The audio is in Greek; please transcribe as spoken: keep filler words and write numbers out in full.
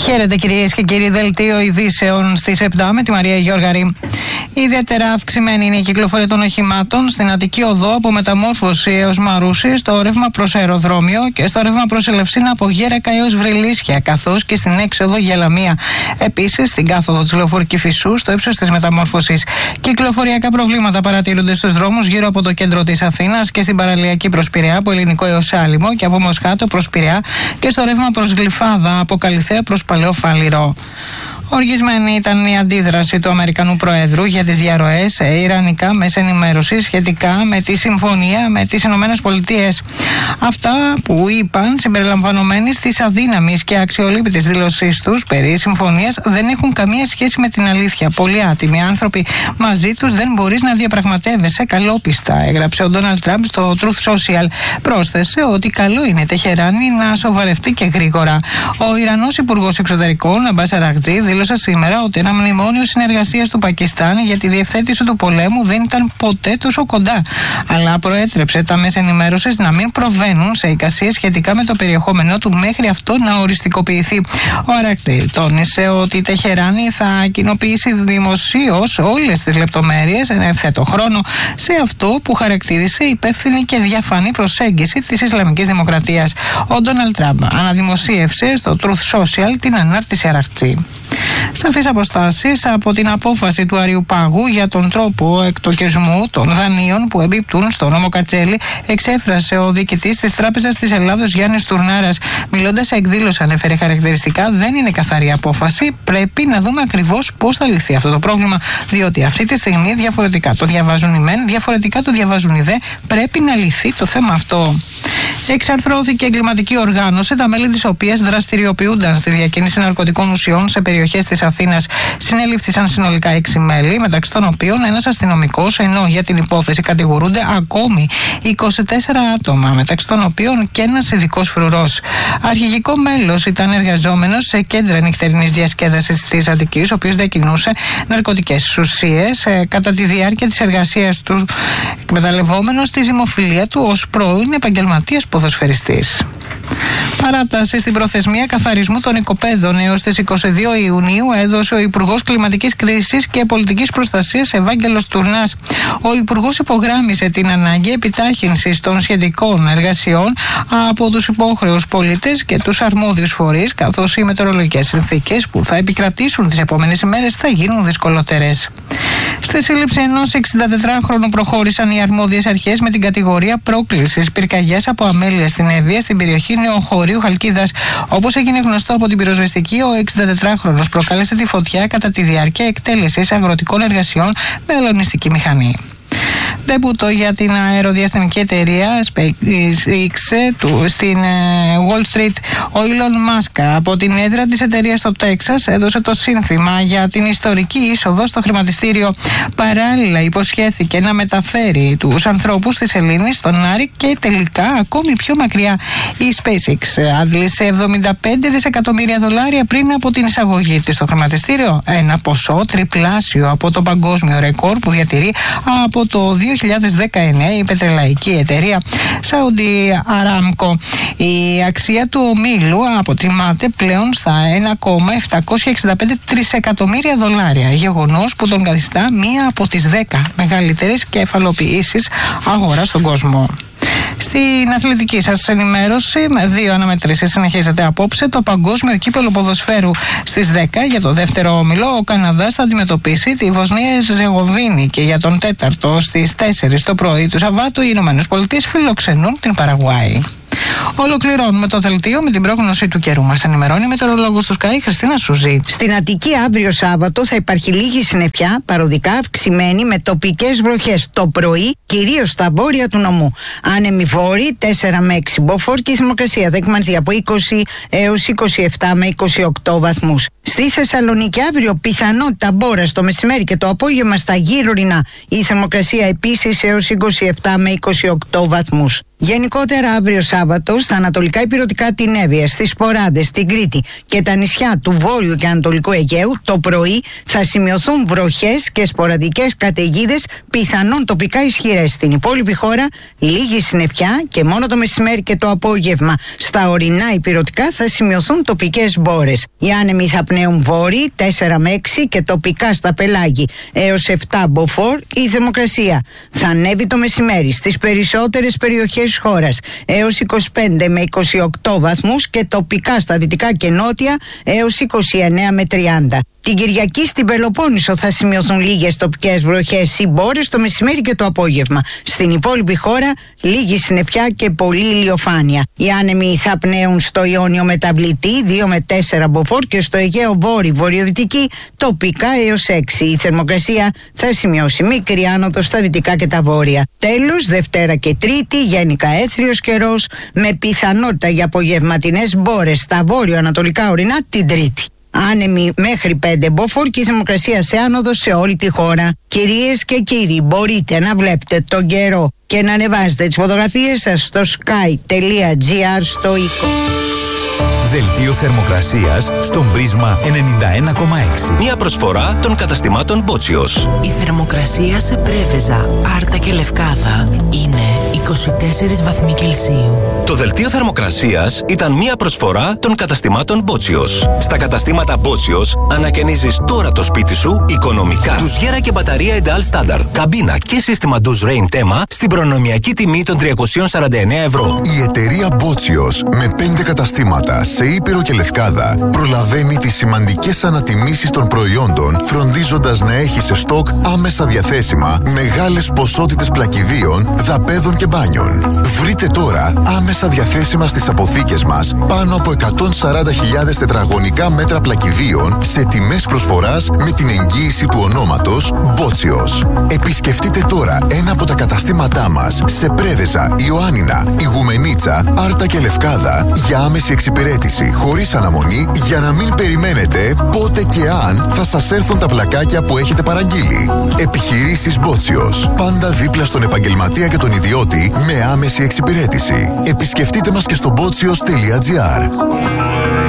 Χαίρετε κυρίες και κύριοι, δελτίο ειδήσεων στις επτά με τη Μαρία Γιώργαρη. Ιδιαίτερα αυξημένη είναι η κυκλοφορία των οχημάτων στην Αττική Οδό από Μεταμόρφωση έως Μαρούσι, στο ρεύμα προς αεροδρόμιο και στο ρεύμα προς Ελευσίνα από Γέρακα έως Βρυλίσια, καθώς και στην έξοδο για Λαμία. Επίσης, στην κάθοδο της Λεωφόρου Κηφισού, στο ύψος της Μεταμόρφωσης. Κυκλοφοριακά προβλήματα παρατηρούνται στους δρόμους γύρω από το κέντρο της Αθήνας και στην παραλιακή προς Πειραιά, από Ελληνικό έως Άλυμο και από Μοσχάτο προς Πειραιά και στο ρεύμα προς Γλυφάδα, από Καλιθέα προς Παλαιό Φάληρο. Οργισμένη ήταν η αντίδραση του Αμερικανού Προέδρου για τις διαρροές σε ιρανικά μέσα ενημέρωσης σχετικά με τη συμφωνία με τις Ηνωμένες Πολιτείες. Αυτά που είπαν, συμπεριλαμβανομένης της αδύναμης και αξιολύπητης δήλωσής τους περί συμφωνίας, δεν έχουν καμία σχέση με την αλήθεια. Πολλοί άτιμοι άνθρωποι μαζί τους δεν μπορείς να διαπραγματεύεσαι καλόπιστα, έγραψε ο Ντόναλντ Τραμπ στο Truth Social. Πρόσθεσε ότι καλό είναι η Τεχεράνη να σοβαρευτεί και γρήγορα. Ο Ιρανός Υπουργός Εξωτερικών, Αμπάς Αραγτζή, δήλωσε σήμερα ότι ένα μνημόνιο συνεργασίας του Πακιστάν για τη διευθέτηση του πολέμου δεν ήταν ποτέ τόσο κοντά, αλλά προέτρεψε τα μέσα ενημέρωσης να μην προβαίνουν σε εικασίες σχετικά με το περιεχόμενό του μέχρι αυτό να οριστικοποιηθεί. Ο Αραγτζή τόνισε ότι η Τεχεράνη θα κοινοποιήσει δημοσίως όλες τις λεπτομέρειες εν ευθέτω χρόνο σε αυτό που χαρακτήρισε υπεύθυνη και διαφανή προσέγγιση της Ισλαμικής Δημοκρατίας. Ο Ντόναλντ Τραμπ αναδημοσίευσε στο Truth Social την ανάρτηση Αραγτζή. Σαφείς αποστάσεις από την απόφαση του Αριουπάγου για τον τρόπο εκτοκισμού των δανείων που εμπίπτουν στο νόμο Κατσέλη, εξέφρασε ο διοικητής της Τράπεζας της Ελλάδος Γιάννης Τουρνάρας. Μιλώντας σε εκδήλωση, ανέφερε χαρακτηριστικά: δεν είναι καθαρή απόφαση. Πρέπει να δούμε ακριβώς πώς θα λυθεί αυτό το πρόβλημα, διότι αυτή τη στιγμή διαφορετικά το διαβάζουν οι μεν, διαφορετικά το διαβάζουν οι δε. Πρέπει να λυθεί το θέμα αυτό. Εξαρθρώθηκε εγκληματική οργάνωση, τα μέλη της οποίας δραστηριοποιούνταν στη διακίνηση ναρκωτικών ουσιών σε περιοχές της Αθήνας. Συνελήφθησαν συνολικά έξι μέλη, μεταξύ των οποίων ένας αστυνομικός, ενώ για την υπόθεση κατηγορούνται ακόμη είκοσι τέσσερα άτομα, μεταξύ των οποίων και ένας ειδικός φρουρός. Αρχηγικό μέλος ήταν εργαζόμενος σε κέντρα νυχτερινής διασκέδασης της Αττικής, ο οποίος διακινούσε ναρκωτικές ουσίες ε, κατά τη διάρκεια της εργασίας του, εκμεταλλευόμενος τη δημοφιλία του ως πρώην επαγγελματίας ποδοσφαιριστής. Παράταση στην προθεσμία καθαρισμού των οικοπαίδων έως τις είκοσι δύο Ιουνίου έδωσε ο Υπουργός Κλιματικής Κρίσης και Πολιτικής Προστασίας Ευάγγελος Τουρνάς. Ο Υπουργός υπογράμμισε την ανάγκη επιτάχυνσης των σχετικών εργασιών από τους υπόχρεους πολίτες και τους αρμόδιους φορείς, καθώς οι μετεωρολογικές συνθήκες που θα επικρατήσουν τις επόμενες ημέρες θα γίνουν δυσκολότερες. Στη σύλληψη ενός εξηντατετράχρονου προχώρησαν οι αρμόδιες αρχές με την κατηγορία πρόκλησης πυρκαγιάς από αμέλεια στην Εύβοια, στην περιοχή Νεοχωρίου Χαλκίδας. Όπως έγινε γνωστό από την πυροσβεστική, ο εξηντατετράχρονος προκάλεσε τη φωτιά κατά τη διάρκεια εκτέλεσης αγροτικών εργασιών με αλωνιστική μηχανή. Ντεμπούτο για την αεροδιαστημική εταιρεία SpaceX του στην Wall Street. Ο Elon Musk από την έδρα της εταιρείας στο Τέξας έδωσε το σύνθημα για την ιστορική είσοδο στο χρηματιστήριο. Παράλληλα υποσχέθηκε να μεταφέρει τους ανθρώπους της Ελλήνης στον Άρη και τελικά ακόμη πιο μακριά. Η SpaceX άντλησε εβδομήντα πέντε δισεκατομμύρια δολάρια πριν από την εισαγωγή της στο χρηματιστήριο, ένα ποσό τριπλάσιο από το παγκόσμιο ρεκόρ που διατηρεί από το δύο χιλιάδες δεκαεννέα η πετρελαϊκή εταιρεία Saudi Aramco. Η αξία του ομίλου αποτιμάται πλέον στα ένα κόμμα επτακόσια εξήντα πέντε τρισεκατομμύρια δολάρια, γεγονός που τον καθιστά μία από τις δέκα μεγαλύτερες κεφαλοποιήσεις αγορά στον κόσμο. Στην αθλητική σας ενημέρωση, με δύο αναμετρήσεις συνεχίζεται απόψε το παγκόσμιο κύπελλο ποδοσφαίρου. Στις δέκα για το δεύτερο όμιλο ο Καναδάς θα αντιμετωπίσει τη Βοσνία Ζεγοβίνη και για τον τέταρτο στις τέσσερις το πρωί του Σαββάτου οι Ηνωμένες Πολιτείες φιλοξενούν την Παραγουάη. Ολοκληρώνουμε το δελτίο με την πρόγνωση του καιρού. Μας ενημερώνει η μετεωρολόγος του Sky, Χριστίνα Σουζή. Στην Αττική αύριο Σάββατο θα υπάρχει λίγη συννεφιά, παροδικά αυξημένη με τοπικές βροχές το πρωί, κυρίως στα βόρεια του νομού. Άνεμοι βόρειοι τέσσερα με έξι μποφόρ και η θερμοκρασία θα εκμανθεί από είκοσι έως είκοσι επτά με είκοσι οκτώ βαθμούς. Στη Θεσσαλονίκη αύριο πιθανότητα μπόρας το μεσημέρι και το απόγευμα στα γύρω-ρινά. Η θερμοκρασία επίσης έως είκοσι επτά με είκοσι οκτώ βαθμούς. Γενικότερα αύριο Σάββατο στα ανατολικά ηπειρωτικά, την Εύβοια, στις Ποράδες, την Κρήτη και τα νησιά του Βόρειου και Ανατολικού Αιγαίου το πρωί θα σημειωθούν βροχές και σποραδικές καταιγίδες, πιθανόν τοπικά ισχυρές. Στην υπόλοιπη χώρα λίγη συννεφιά και μόνο το μεσημέρι και το απόγευμα στα ορεινά ηπειρωτικά θα σημειωθούν τοπικές μπόρες. Οι άνεμοι θα πνέουν βόρειοι τέσσερα με έξι και τοπικά στα πελάγη έως επτά μποφόρ. Η θερμοκρασία θα ανέβει το μεσημέρι στις περισσότερες περιοχές της χώρας έως είκοσι πέντε με είκοσι οκτώ βαθμούς και τοπικά στα δυτικά και νότια έως είκοσι εννέα με τριάντα. Την Κυριακή στην Πελοπόννησο θα σημειωθούν λίγες τοπικές βροχές ή μπόρες το μεσημέρι και το απόγευμα. Στην υπόλοιπη χώρα λίγη συννεφιά και πολλή ηλιοφάνεια. Οι άνεμοι θα πνέουν στο Ιόνιο μεταβλητή δύο με τέσσερα μποφόρ και στο Αιγαίο βόρειο βορειοδυτική τοπικά έως έξι. Η θερμοκρασία θα σημειώσει μικρή άνοδο στα δυτικά και τα βόρεια. Τέλος, Δευτέρα και Τρίτη γενικά έθριος καιρός με πιθανότητα για απογευματινές μπόρες στα βόρειο-ανατολικά ορεινά την Τρίτη. Άνεμοι μέχρι πέντε μποφόρ και η θερμοκρασία σε άνοδο σε όλη τη χώρα. Κυρίες και κύριοι, μπορείτε να βλέπετε τον καιρό και να ανεβάζετε τις φωτογραφίες σας στο sky.gr στο οίκο. Δελτίο θερμοκρασίας στον Πρίσμα ενενήντα ένα κόμμα έξι. Μια προσφορά των καταστημάτων Μπότσιος. Η θερμοκρασία σε Πρέβεζα, Άρτα και Λευκάδα είναι είκοσι τέσσερις βαθμοί Κελσίου. Το δελτίο θερμοκρασίας ήταν μια προσφορά των καταστημάτων Μπότσιος. Στα καταστήματα Μπότσιος ανακαινίζεις τώρα το σπίτι σου οικονομικά. Ντουζιέρα και μπαταρία Εντάλ Standard, καμπίνα και σύστημα Ντουζ Rain Tema στην προνομιακή τιμή των τριακόσια σαράντα εννέα ευρώ. Η εταιρεία Μπότσιος με πέντε καταστήματα σε Ήπειρο και Λευκάδα προλαβαίνει τις σημαντικές ανατιμήσεις των προϊόντων, φροντίζοντας να έχει σε στόκ άμεσα διαθέσιμα μεγάλες ποσότητες πλακιδίων, δαπέδων και μπάνιων. Βρείτε τώρα άμεσα διαθέσιμα στις αποθήκες μας πάνω από εκατόν σαράντα χιλιάδες τετραγωνικά μέτρα πλακιδίων σε τιμές προσφοράς με την εγγύηση του ονόματος Μπότσιος. Επισκεφτείτε τώρα ένα από τα καταστήματά μας σε Πρέβεζα, Ιωάννινα, Ιγουμενίτσα, Άρτα και Λευκάδα για άμεση εξυπηρέτηση χωρίς αναμονή για να μην περιμένετε πότε και αν θα σας έρθουν τα πλακάκια που έχετε παραγγείλει. Επιχειρήσεις Μπότσιος. Πάντα δίπλα στον επαγγελματία και τον ιδιώτη με άμεση εξυπηρέτηση. Επισκεφτείτε μας και στο μπότσιος τελεία τζι άρ.